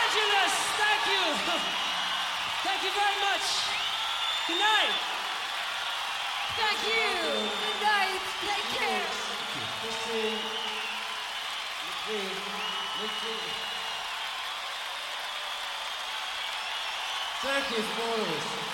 Angeles, thank you. Thank you very much. Good night. Thank you. Good night. Take care. Thank you for all of us.